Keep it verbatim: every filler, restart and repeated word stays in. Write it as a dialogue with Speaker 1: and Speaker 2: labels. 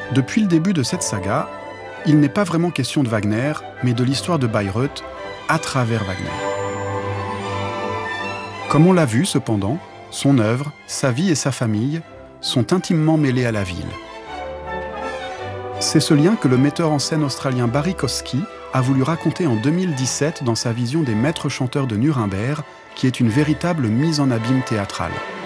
Speaker 1: Depuis le début de cette saga, il n'est pas vraiment question de Wagner, mais de l'histoire de Bayreuth à travers Wagner. Comme on l'a vu cependant, son œuvre, sa vie et sa famille sont intimement mêlés à la ville. C'est ce lien que le metteur en scène australien Barry Kosky a voulu raconter en deux mille dix-sept dans sa vision des maîtres chanteurs de Nuremberg, qui est une véritable mise en abîme théâtrale.